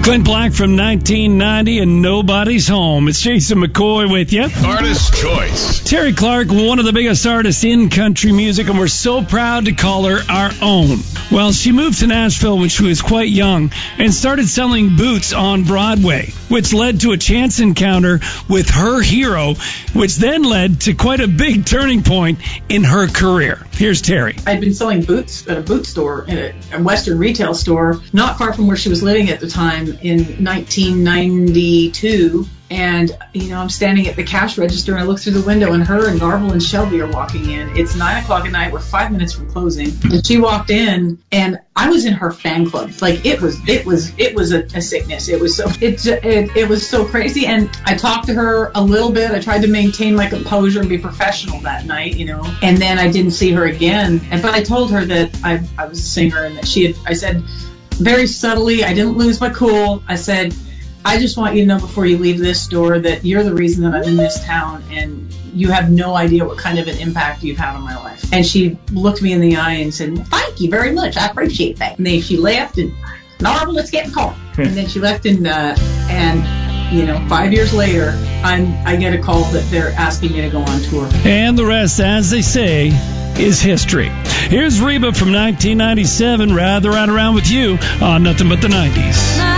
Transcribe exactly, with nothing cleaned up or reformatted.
Glenn Black from nineteen ninety and Nobody's Home. It's Jason McCoy with you. Artist Choice. Terry Clark, one of the biggest artists in country music, and we're so proud to call her our own. Well, she moved to Nashville when she was quite young and started selling boots on Broadway, which led to a chance encounter with her hero, which then led to quite a big turning point in her career. Here's Terry. I'd been selling boots at a boot store, in a, a Western retail store, not far from where she was living at the time in nineteen ninety-two. And, you know, I'm standing at the cash register and I look through the window and her and Garble and Shelby are walking in. It's nine o'clock at night. We're five minutes from closing. And she walked in and I was in her fan club. Like it was, it was, it was a, a sickness. It was so, it, it, it was so crazy. And I talked to her a little bit. I tried to maintain my composure and be professional that night, you know, and then I didn't see her again. And, but I told her that I, I was a singer and that she had, I said very subtly, I didn't lose my cool. I said, I just want you to know before you leave this store that you're the reason that I'm in this town and you have no idea what kind of an impact you've had on my life. And she looked me in the eye and said, thank you very much. I appreciate that. And then she left and, Norma, let's get in the car. And then she left and, uh, and you know, five years later, I'm, I get a call that they're asking me to go on tour. And the rest, as they say, is history. Here's Reba from nineteen ninety-seven, Rather Ride Around With You on Nothing But the nineties.